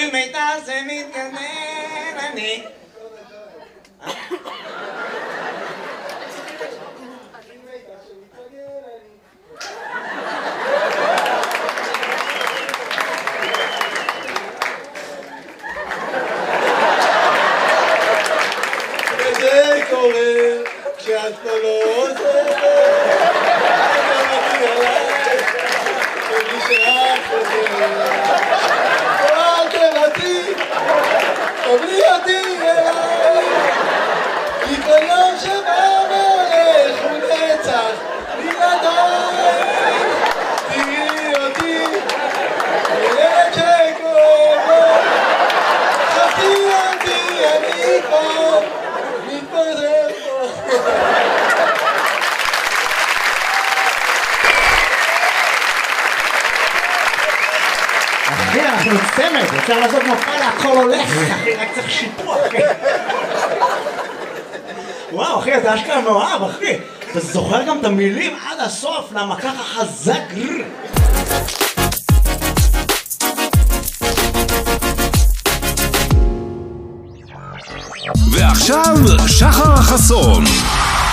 אל מיתר זה מתגנן אני. וזה קורה כשאת לא עוזרת, אתה מגיע אליי, ובלי שאת חוזרת. אל תבטי, תבלי אותי אליי, כי כל יום שבא והולך הוא נצח בלעדיי. תראי אותי, ילד שקורא, חפי אותי, אני כבר מתפזר פה. אחי, אנחנו צמד, אפשר לעשות מופע להכל הולך, אחי, רק צריך שיפוע, אחי. וואו, אחי, אתה אשכרה מאוהב, אחי. אתה זוכר גם את המילים עד הסוף, למה ככה חזק. ועכשיו שחר חסון.